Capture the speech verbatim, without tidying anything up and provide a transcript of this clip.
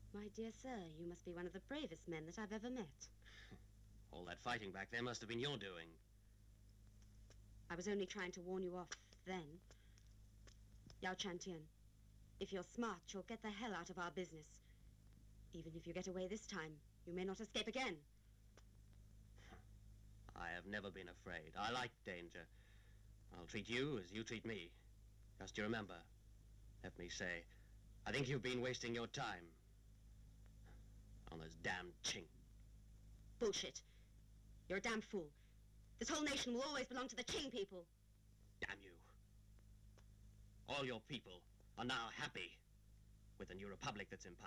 My dear sir, you must be one of the bravest men that I've ever met. All that fighting back there must have been your doing. I was only trying to warn you off then. Yao Chantian, if you're smart, you'll get the hell out of our business. Even if you get away this time, you may not escape again. I have never been afraid. I like danger. I'll treat you as you treat me. Just you remember, let me say, I think you've been wasting your time on this damned Qing. Bullshit. You're a damn fool. This whole nation will always belong to the Qing people. Damn you. All your people are now happy with the new republic that's in power.